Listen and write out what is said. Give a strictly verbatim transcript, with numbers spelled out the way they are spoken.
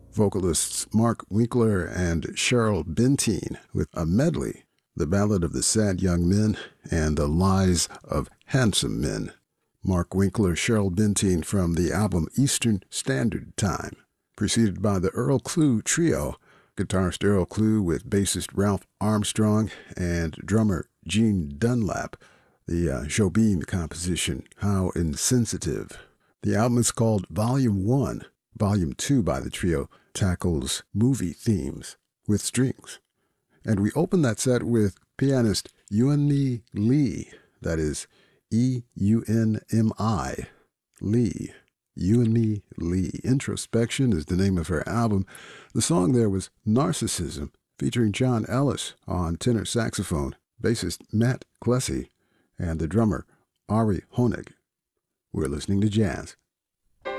vocalists Mark Winkler and Cheryl Benteen with a medley, The Ballad of the Sad Young Men and The Lies of Handsome Men. Mark Winkler, Cheryl Benteen from the album Eastern Standard Time, preceded by the Earl Klugh Trio, guitarist Earl Klugh with bassist Ralph Armstrong and drummer Gene Dunlap, the uh, Jobim composition, How Insensitive. The album is called Volume one. Volume two by the trio tackles movie themes with strings. And we open that set with pianist Eunmi Lee, that is E U N M I, Lee. Eunmi Lee. Introspection is the name of her album. The song there was Narcissism, featuring John Ellis on tenor saxophone, bassist Matt Klesse, and the drummer Ari Honig. We're listening to jazz.